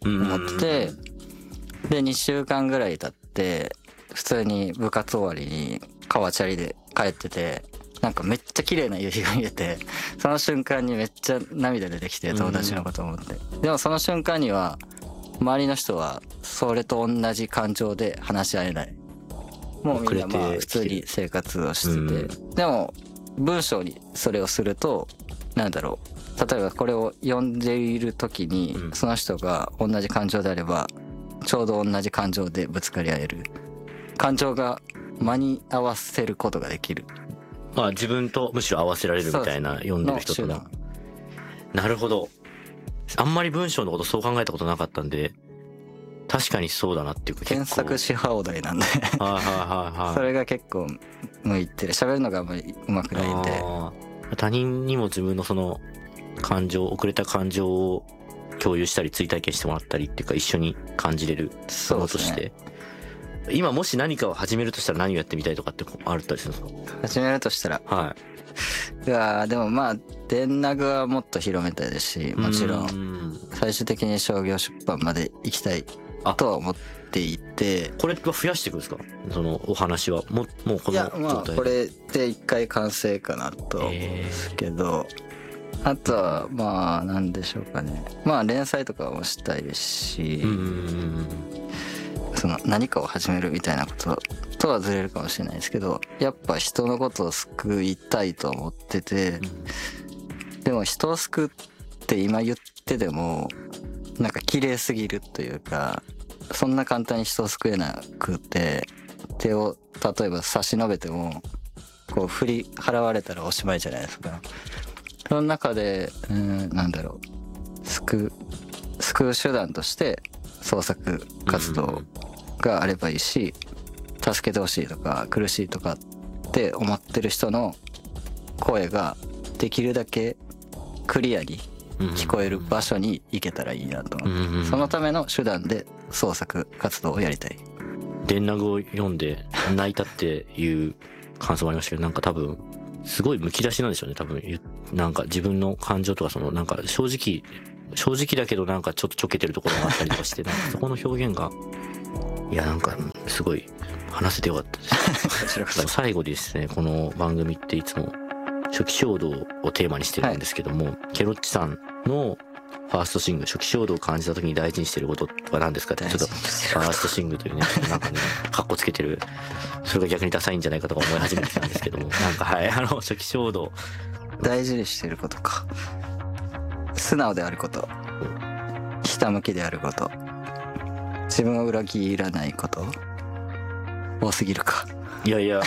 思ってて、で2週間ぐらい経って普通に部活終わりに川チャリで帰ってて、なんかめっちゃ綺麗な夕日が見えて、その瞬間にめっちゃ涙出てきて、友達のことを思って。でもその瞬間には周りの人はそれと同じ感情で話し合えない。もうみんなまあ普通に生活をしてて、でも文章にそれをすると、なんだろう、例えばこれを読んでいる時にその人が同じ感情であればちょうど同じ感情でぶつかり合える、感情が間に合わせることができる。 自分とむしろ合わせられるみたいな、読んでる人との。なるほど。あんまり文章のことそう考えたことなかったんで、確かにそうだなっていうか、 検索し放題なんでそれが結構向いてる。喋るのがあんまり上手くないんで。 他人にも自分のその感情、遅れた感情を共有したり追体験してもらったりっていうか、一緒に感じれるものとして、今もし何かを始めるとしたら何をやってみたいとかってあったりするんですか？ 始めるとしたら、いやでもまあ電ナグはもっと広めたいですし、もちろん最終的に商業出版まで行きたいとは思っていて。 これは増やしていくんですか、そのお話は。もうこの状態で。いやまあこれで一回完成かなと思うんですけど、あとはまあなんでしょうかね、まあ連載とかもしたいですし、その何かを始めるみたいなこととはずれるかもしれないですけど、やっぱ人のことを救いたいと思ってて、でも人を救って今言ってでもなんか綺麗すぎるというか、そんな簡単に人を救えなくて、手を例えば差し伸べてもこう振り払われたらおしまいじゃないですか。その中でなんだろう、救う手段として創作活動があればいいし、助けてほしいとか苦しいとかって思ってる人の声ができるだけクリアに聞こえる場所に行けたらいいなと思って、そのための手段で創作活動をやりたい。 電ナグを読んで泣いたっていう感想もありましたけど、なんか多分すごいむき出しなんでしょうね、多分。なんか自分の感情とか、そのなんか正直だけどなんかちょっとちょけてるところがあったりとかして、なんかそこの表現が、いやなんかすごい話せてよかったです最後ですね、この番組っていつも初期衝動をテーマにしてるんですけども、ケロッチさんのファーストシングル、初期衝動を感じた時に大事にしてることは何ですかって、ちょっとファーストシングルというね、なんかね、カッコつけてる、それが逆にダサいんじゃないかとか思い始めてきたんですけども、なんか初期衝動大事にしてることか。素直であること、ひたむきであること、自分を裏切らないこと。多すぎるか。 いやいや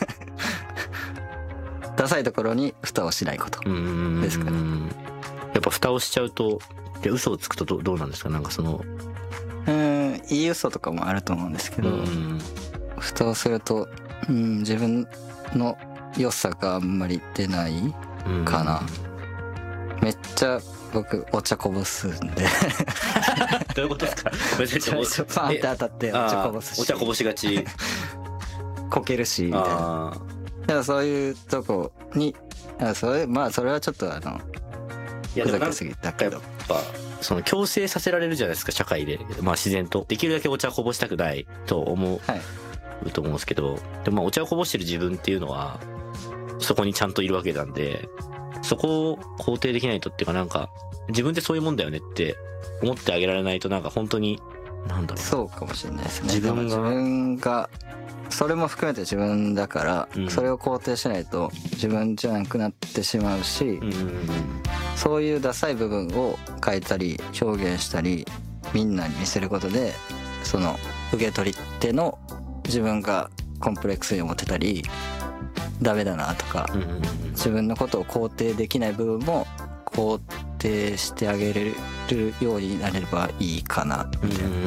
ダサいところに蓋をしないことですかね。 やっぱ蓋をしちゃうと、嘘をつくとどうなんですか？なんかそのいい嘘とかもあると思うんですけど、蓋をすると自分の良さがあんまり出ないかな。めっちゃ僕お茶こぼすんでどういうことですか？ パンって当たってお茶こぼすし、 お茶こぼしがちこけるしみたいな。だからそういうとこにそれはちょっとふざけすぎたけど、 やっぱその強制させられるじゃないですか、社会で。まあ自然とできるだけお茶こぼしたくないと思うと思うんですけど、でもまあお茶をこぼしてる自分っていうのはそこにちゃんといるわけなんで、そこを肯定できないとっていうか、なんか自分ってそういうもんだよねって思ってあげられないと、なんか本当になんだろう、 そうかもしれないですね。自分がそれも含めて自分だから、それを肯定しないと自分じゃなくなってしまうし、そういうダサい部分を変えたり表現したりみんなに見せることで、その受け取り手の自分がコンプレックスに思ってたりダメだなとか、自分のことを肯定できない部分も肯定してあげれるようになれればいいかなみたいな。